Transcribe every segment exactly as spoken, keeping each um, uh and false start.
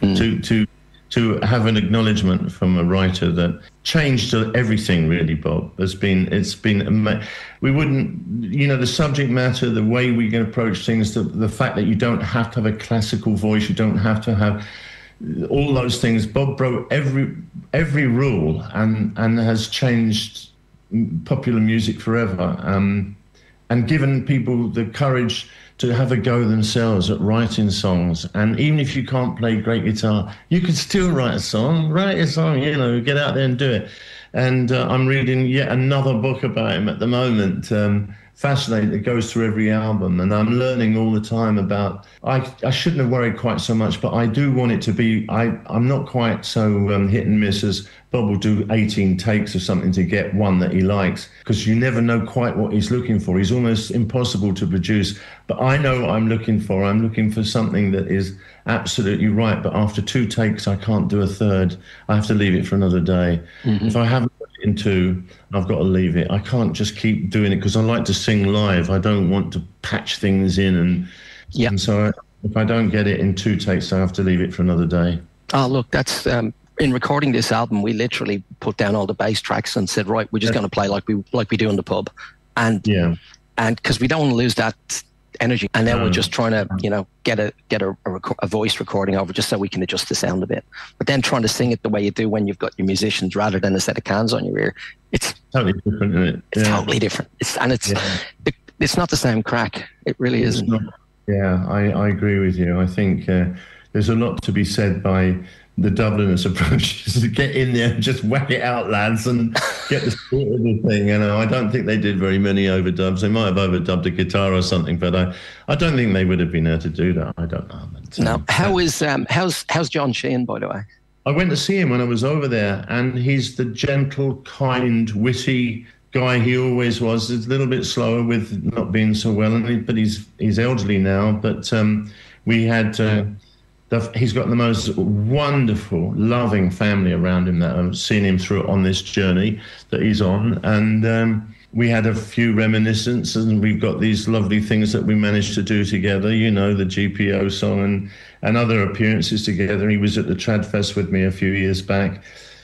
mm. to to to have an acknowledgement from a writer that changed everything, really, Bob. It's been, it's been, we wouldn't, you know, the subject matter, the way we can approach things, the, the fact that you don't have to have a classical voice, you don't have to have all those things. Bob broke every every rule and, and has changed popular music forever, um, and given people the courage to have a go themselves at writing songs. And even if you can't play great guitar, you can still write a song, write a song, you know, get out there and do it. And uh, I'm reading yet another book about him at the moment, um, fascinating, that goes through every album. And I'm learning all the time about, I, I shouldn't have worried quite so much, but I do want it to be, I, I'm not quite so um, hit and miss as Bob will do eighteen takes of something to get one that he likes, because you never know quite what he's looking for. He's almost impossible to produce. But I know what I'm looking for. I'm looking for something that is absolutely right. But after two takes, I can't do a third. I have to leave it for another day. Mm-hmm. If I haven't put it in two, I've got to leave it. I can't just keep doing it because I like to sing live. I don't want to patch things in. And, yep. and so if I don't get it in two takes, I have to leave it for another day. Oh, look, that's... Um... In recording this album, we literally put down all the bass tracks and said, right, we're just going to play like we like we do in the pub, and yeah, and because we don't want to lose that energy. And now no. we're just trying to, you know, get a get a, a, reco- a voice recording over just so we can adjust the sound a bit. But then trying to sing it the way you do when you've got your musicians rather than a set of cans on your ear, it's totally different, isn't it? It's yeah. totally different. It's and it's yeah. it, it's not the same crack. It really it's isn't. Not, yeah, I, I agree with you. I think uh, there's a lot to be said by the Dubliners' approach is to get in there and just whack it out, lads, and get the spirit of the thing. You know, I don't think they did very many overdubs. They might have overdubbed a guitar or something, but I, I don't think they would have been able to do that. I don't know. But, now, um, how is um, how's how's John Sheehan, by the way? I went to see him when I was over there, and he's the gentle, kind, witty guy he always was. He's a little bit slower with not being so well, but he's he's elderly now. But um, we had. Uh, He's got the most wonderful, loving family around him that I've seen him through on this journey that he's on. And um, we had a few reminiscences, and we've got these lovely things that we managed to do together, you know, the G P O song and, and other appearances together. He was at the Tradfest with me a few years back.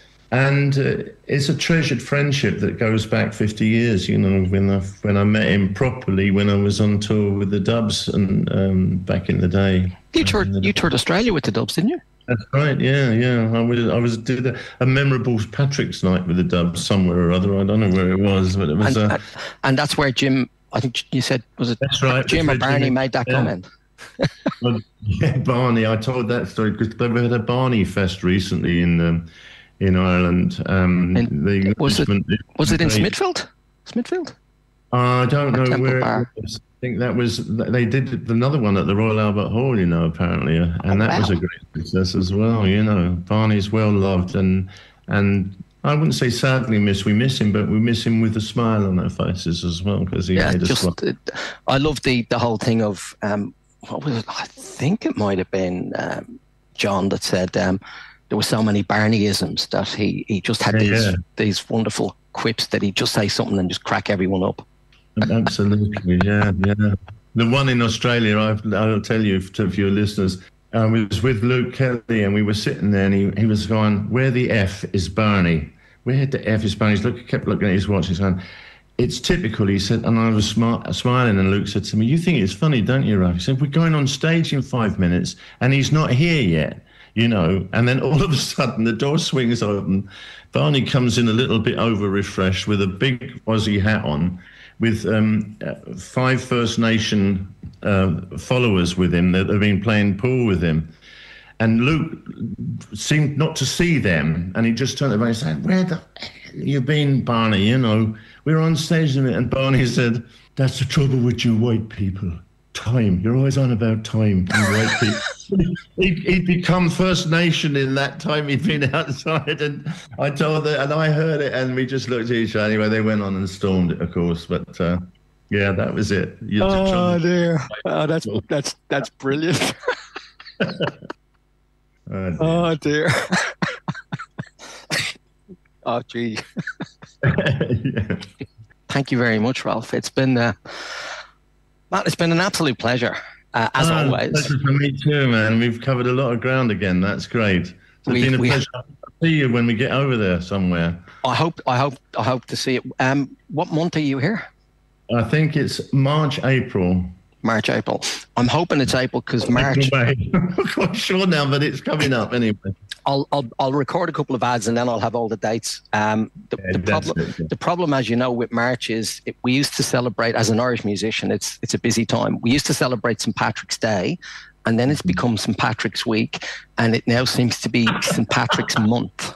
And uh, it's a treasured friendship that goes back fifty years, you know, when I, when I met him properly, when I was on tour with the Dubs and um, back in the day. You toured, you toured Australia with the Dubs, didn't you? That's right, yeah, yeah. I was, I was did a, a memorable Patrick's night with the Dubs somewhere or other. I don't know where it was, but it was. And, uh, and that's where Jim, I think you said, was it that's right, Jim or Barney Jimmy, made that yeah. comment? Well, yeah, Barney. I told that story because they had a Barney Fest recently in um, in Ireland. Um, the was it was it in Smithfield? Smithfield? Uh, I don't or know Temple where Bar. it was. I think that was, they did another one at the Royal Albert Hall, you know, apparently, and oh, that wow. was a great success as well, you know. Barney's well loved, and and I wouldn't say sadly miss, we miss him, but we miss him with a smile on our faces as well, because he yeah, made us just, laugh. it, I love the, the whole thing of, um, what was it, I think it might have been um, John that said um, there were so many Barneyisms that he, he just had yeah, these yeah. these wonderful quips that he'd just say something and just crack everyone up. Absolutely, yeah, yeah. The one in Australia, I've, I'll tell you to your listeners, I was with Luke Kelly and we were sitting there and he, he was going, where the F is Barney? Where the F is Barney? He look, kept looking at his watch, he's going, it's typical, he said, and I was smart, smiling, and Luke said to me, you think it's funny, don't you, Ralph? He said, we're going on stage in five minutes and he's not here yet, you know, and then all of a sudden the door swings open, Barney comes in a little bit over-refreshed with a big Aussie hat on, with um, five First Nation uh, followers with him that have been playing pool with him. And Luke seemed not to see them, and he just turned around and said, where the heck have you been, Barney? You know, we were on stage, and Barney said, that's the trouble with you white people. Time. You're always on about time, you white people. He'd, he'd become First Nation in that time he'd been outside, and I told her, and I heard it, and we just looked at each other. Anyway, they went on and stormed it, of course, but uh, yeah, that was it. You oh dear! Oh, that's that's that's brilliant. oh dear! Oh, dear. Oh gee! yeah. Thank you very much, Ralph. It's been uh, Matt. It's been an absolute pleasure uh, as oh, always. Pleasure for me too, man. We've covered a lot of ground again. That's great. It's we, been a we, pleasure to see you when we get over there somewhere. I hope, I hope, I hope to see it. Um, what month are you here? I think it's March, April. March, April. I'm hoping it's April because March. I'm not quite sure now, but it's coming up anyway. I'll I'll I'll record a couple of ads and then I'll have all the dates. Um, the, yeah, the problem it, yeah. the problem, as you know, with March is it, we used to celebrate as an Irish musician. It's it's a busy time. We used to celebrate Saint Patrick's Day, and then it's become Saint Patrick's Week, and it now seems to be Saint Patrick's Month.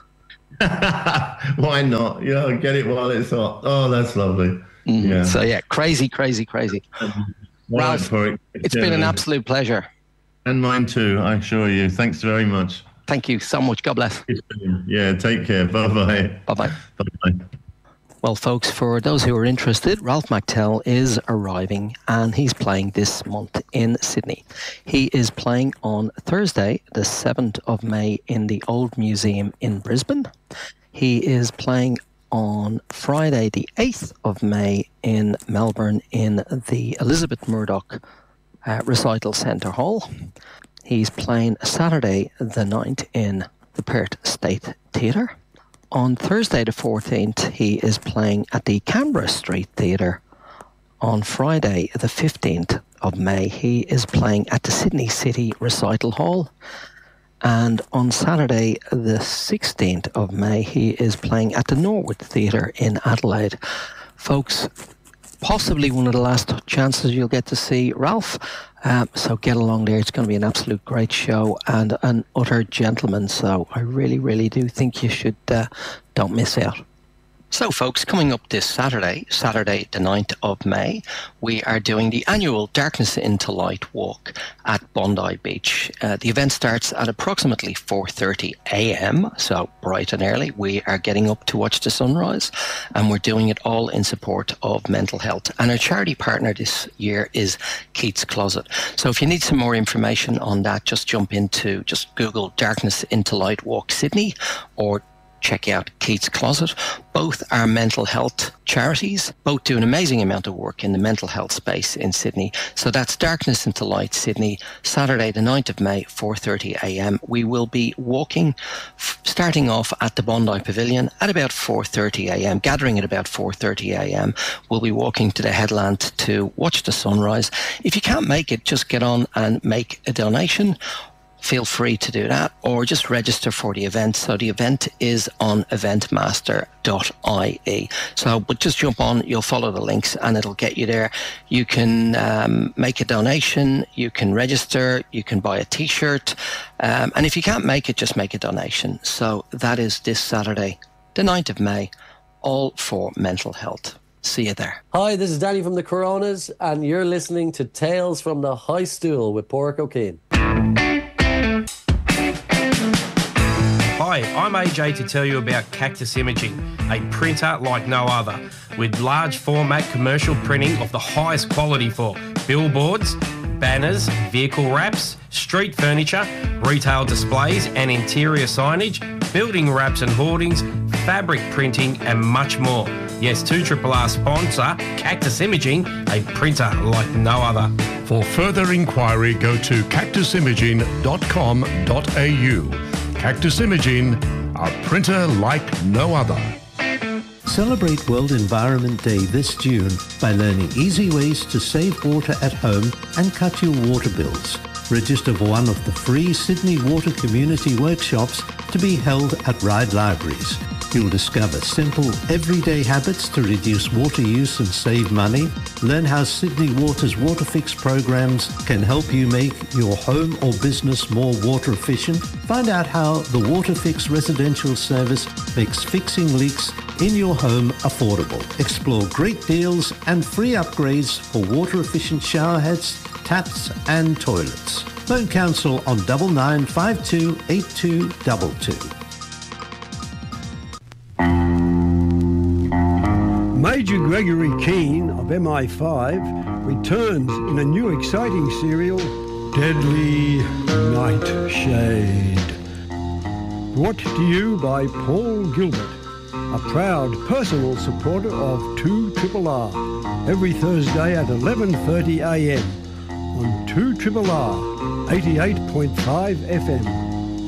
Why not? You know, get it while it's hot. Oh, that's lovely. Mm-hmm. Yeah. So yeah, crazy, crazy, crazy. Ralph, it. it's yeah. been an absolute pleasure. And mine too, I assure you. Thanks very much. Thank you so much. God bless. Yeah, take care. Bye-bye. Bye-bye. Bye-bye. Well, folks, for those who are interested, Ralph McTell is arriving and he's playing this month in Sydney. He is playing on Thursday, the seventh of May in the Old Museum in Brisbane. He is playing on Friday, the eighth of May in Melbourne in the Elizabeth Murdoch uh, Recital Centre Hall. He's playing Saturday, the ninth in the Perth State Theatre. On Thursday, the fourteenth, he is playing at the Canberra Street Theatre. On Friday, the fifteenth of May, he is playing at the Sydney City Recital Hall. And on Saturday, the sixteenth of May, he is playing at the Norwood Theatre in Adelaide. Folks, possibly one of the last chances you'll get to see Ralph. Um, so get along there. It's going to be an absolute great show and an utter gentleman. So I really, really do think you should uh, don't miss out. So, folks, coming up this Saturday, Saturday the ninth of May, we are doing the annual Darkness into Light walk at Bondi Beach. Uh, the event starts at approximately four thirty a.m., so bright and early. We are getting up to watch the sunrise, and we're doing it all in support of mental health. And our charity partner this year is Keats Closet. So if you need some more information on that, just jump into, just Google Darkness into Light Walk Sydney, or check out Keats Closet. Both are mental health charities. Both do an amazing amount of work in the mental health space in Sydney. So that's Darkness into Light Sydney, Saturday the ninth of May, four thirty a.m. We will be walking, f- starting off at the Bondi Pavilion at about four thirty a.m., gathering at about four thirty a.m. We'll be walking to the headland to watch the sunrise. If you can't make it, just get on and make a donation. Feel free to do that, or just register for the event. So the event is on eventmaster dot I E. So, but just jump on, you'll follow the links and it'll get you there. You can um, make a donation, you can register, you can buy a t-shirt. Um, and if you can't make it, just make a donation. So that is this Saturday, the ninth of May, all for mental health. See you there. Hi, this is Danny from the Coronas, and you're listening to Tales from the High Stool with Pork O'Kane. Hi, I'm A J to tell you about Cactus Imaging, a printer like no other, with large format commercial printing of the highest quality for billboards, banners, vehicle wraps, street furniture, retail displays and interior signage, building wraps and hoardings, fabric printing and much more. Yes, two R R R sponsor, Cactus Imaging, a printer like no other. For further inquiry, go to cactus imaging dot com dot a u. Cactus Imaging, a printer like no other. Celebrate World Environment Day this June by learning easy ways to save water at home and cut your water bills. Register for one of the free Sydney Water Community Workshops to be held at Ryde Libraries. You'll discover simple, everyday habits to reduce water use and save money. Learn how Sydney Water's WaterFix programs can help you make your home or business more water efficient. Find out how the WaterFix residential service makes fixing leaks in your home affordable. Explore great deals and free upgrades for water-efficient shower heads, taps and toilets. Phone Council on double nine five two eight two two two. Major Gregory Keane of M I five returns in a new exciting serial, Deadly Nightshade. Brought to you by Paul Gilbert, a proud personal supporter of two R R R, every Thursday at eleven thirty a.m. on two R R R, eighty-eight point five F M.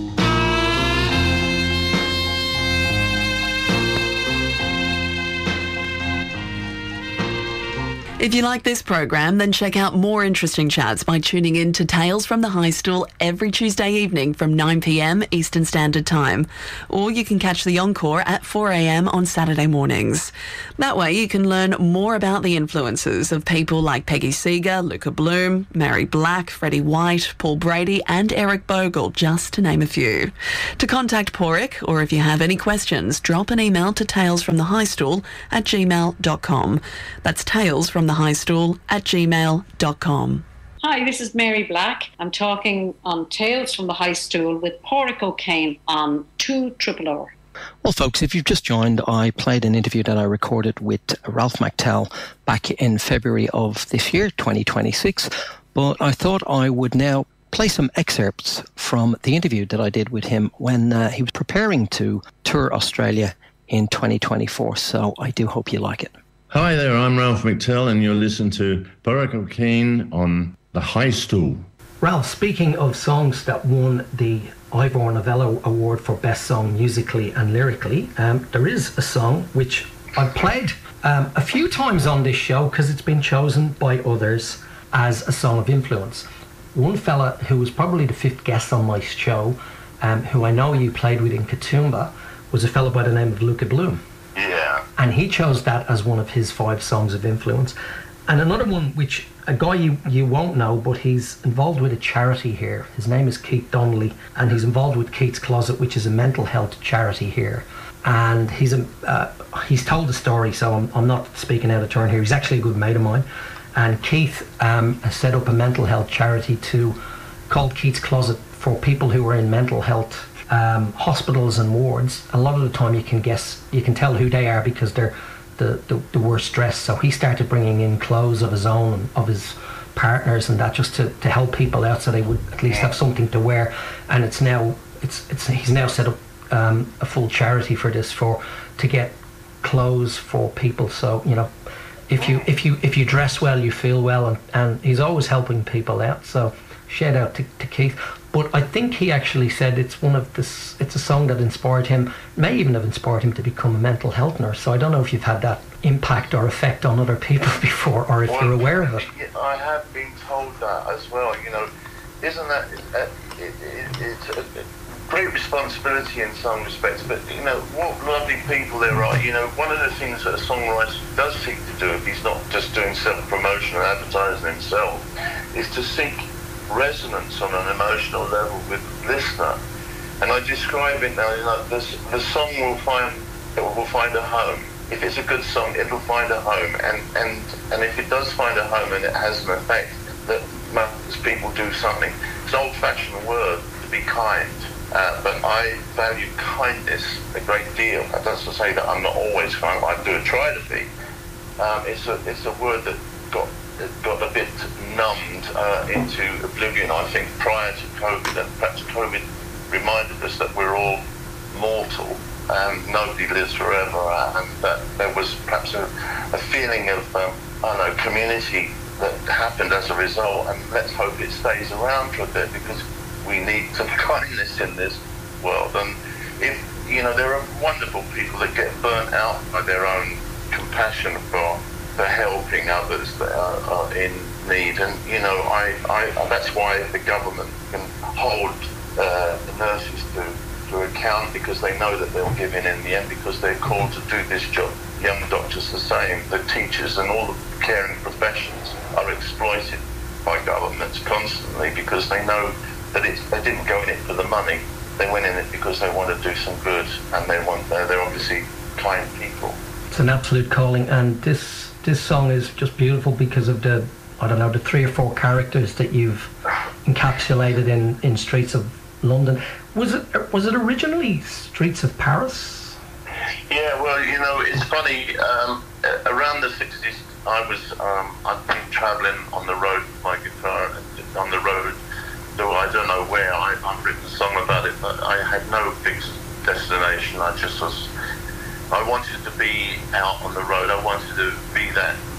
If you like this program, then check out more interesting chats by tuning in to Tales from the High Stool every Tuesday evening from nine p.m. Eastern Standard Time. Or you can catch the encore at four a.m. on Saturday mornings. That way you can learn more about the influences of people like Peggy Seeger, Luca Bloom, Mary Black, Freddie White, Paul Brady and Eric Bogle, just to name a few. To contact Porrick, or if you have any questions, drop an email to talesfromthehighstool at gmail dot com. That's Tales from the High Stool at gmail dot com. Hi, this is Mary Black. I'm talking on Tales from the High Stool with Porrick O'Kane on two R R R. Well, folks, if you've just joined, I played an interview that I recorded with Ralph McTell back in February of this year, twenty twenty-six. But I thought I would now play some excerpts from the interview that I did with him when uh, he was preparing to tour Australia in twenty twenty-four. So I do hope you like it. Hi there, I'm Ralph McTell, and you're listening to Porrick O'Kane on The High Stool. Ralph, speaking of songs that won the Ivor Novello Award for Best Song Musically and Lyrically, um, there is a song which I've played um, a few times on this show because it's been chosen by others as a song of influence. One fella who was probably the fifth guest on my show, um, who I know you played with in Katoomba, was a fella by the name of Luca Bloom. Yeah. And he chose that as one of his five songs of influence. And another one, which a guy you, you won't know, but he's involved with a charity here. His name is Keith Donnelly, and he's involved with Keith's Closet, which is a mental health charity here. And he's a, uh, he's told the story, so I'm, I'm not speaking out of turn here. He's actually a good mate of mine. And Keith um, has set up a mental health charity to called Keith's Closet for people who are in mental health Um, hospitals and wards. A lot of the time you can guess, you can tell who they are because they're the, the, the worst stressed. So he started bringing in clothes of his own and of his partners and that, just to, to help people out so they would at least have something to wear. And it's now it's it's he's now set up um, a full charity for this, for to get clothes for people. So you know, if you if you if you dress well, you feel well, and, and he's always helping people out. So shout out to, to Keith. But I think he actually said it's one of this. It's a song that inspired him, may even have inspired him to become a mental health nurse. So I don't know if you've had that impact or effect on other people before, or if well, you're aware of it. I have been told that as well. You know, isn't that uh, it, it, it's a great responsibility in some respects? But you know, what lovely people there are. You know, one of the things that a songwriter does seek to do, if he's not just doing self-promotion and advertising himself, is to seek resonance on an emotional level with the listener. And I describe it now, you know, this, the song will find it will find a home. If it's a good song, it'll find a home, and, and, and if it does find a home and it has an effect that makes people do something. It's an old-fashioned word to be kind, uh, but I value kindness a great deal. That doesn't say that I'm not always kind, I do try to be. Um, it's a it's a word that got It got a bit numbed uh, into oblivion, I think, prior to COVID, and perhaps COVID reminded us that we're all mortal and nobody lives forever, uh, and that there was perhaps a, a feeling of, um, I don't know, community that happened as a result, and let's hope it stays around for a bit, because we need some kindness in this world. And if, you know, there are wonderful people that get burnt out by their own compassion for for helping others that are, are in need, and you know, I, I that's why the government can hold uh, the nurses to, to account, because they know that they'll give in in the end, because they're called to do this job. Young doctors the same, the teachers and all the caring professions are exploited by governments constantly, because they know that it's, they didn't go in it for the money, they went in it because they want to do some good, and they want uh, they're obviously kind people. It's an absolute calling, and this This song is just beautiful because of the, I don't know, the three or four characters that you've encapsulated in, in Streets of London. Was it was it originally Streets of Paris? Yeah, well, you know, it's funny. Um, around the sixties, I was um, I'd been travelling on the road with my guitar, on the road. So I don't know where. I, I've written a song about it, but I had no fixed destination. I just was. I wanted to be out on the road. I wanted to be that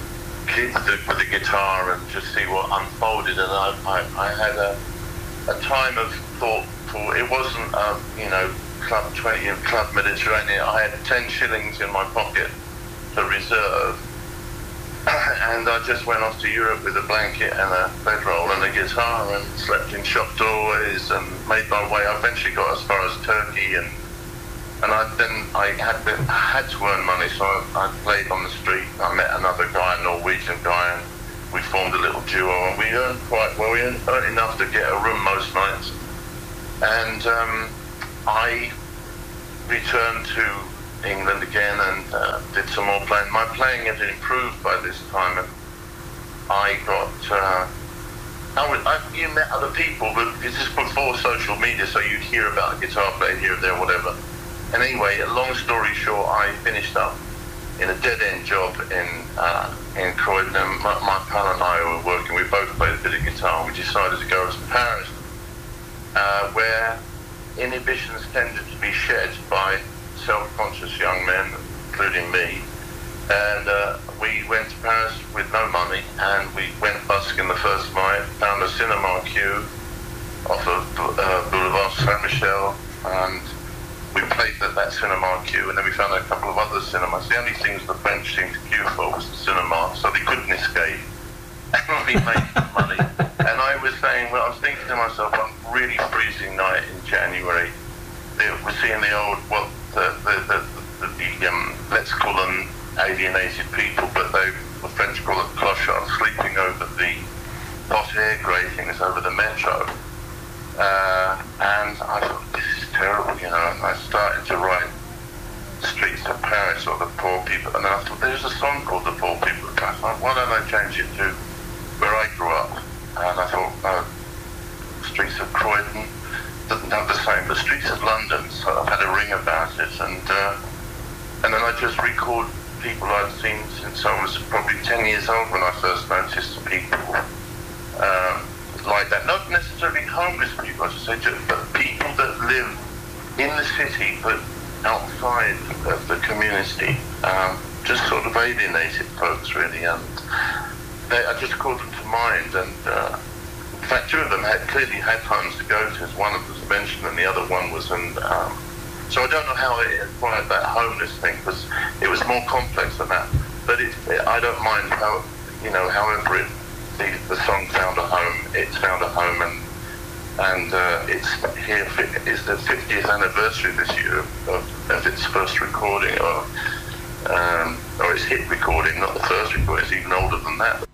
kids with the guitar and just see what unfolded. And I, I, I had a, a time of thought for, it wasn't, um, you know, Club twenty, Club Mediterranean. I had ten shillings in my pocket to reserve. And I just went off to Europe with a blanket and a bedroll and a guitar and slept in shop doorways and made my way. I eventually got as far as Turkey, and and I then I had been, I had to earn money, so I, I played on the street. I met another guy, a Norwegian guy, and we formed a little duo, and we earned quite well. We earned, earned enough to get a room most nights. And um, I returned to England again and uh, did some more playing. My playing had improved by this time, and I got. Uh, I would, I, you met other people, but this is before social media, so you'd hear about a guitar player here, there, whatever. And anyway, a long story short, I finished up in a dead-end job in uh, in Croydon. And my, my pal and I were working. We both played a bit of guitar. And we decided to go to Paris, uh, where inhibitions tended to be shed by self-conscious young men, including me. And uh, we went to Paris with no money, and we went busking the first night, found a cinema queue off of uh, Boulevard Saint-Michel, and we played at that cinema queue, and then we found a couple of other cinemas. The only things the French seemed to queue for was the cinema, so they couldn't escape. And we made some money. And I was saying, well, I was thinking to myself, one really freezing night in January, we're seeing the old, well, the, the, the, the, the um, let's call them alienated people, but they, the French call it clochards, sleeping over the hot air gratings over the metro. Uh, and I thought, this is terrible, you know, and I started to write Streets of Paris, or the Poor People, and then I thought, there's a song called The Poor People of Paris. Why don't I change it to where I grew up? And I thought, no, Streets of Croydon doesn't have the same, but Streets of London, so I've had a ring about it, and uh, and then I just record people I'd seen since I was probably ten years old when I first noticed people um, like that. Not necessarily homeless people, I should say, but people that live in the city but outside of the community, um, just sort of alienated folks really, and they, I just called them to mind, and uh, in fact two of them had clearly had homes to go to. One of them was mentioned and the other one was in, um, so I don't know how it acquired that homeless thing, because it was more complex than that, but it, I don't mind how, you know, however it, the, the song found a home, it's found a home, and and uh, it's here, it's the fiftieth anniversary this year of, of its first recording, or um, or its hit recording, not the first recording, it's even older than that,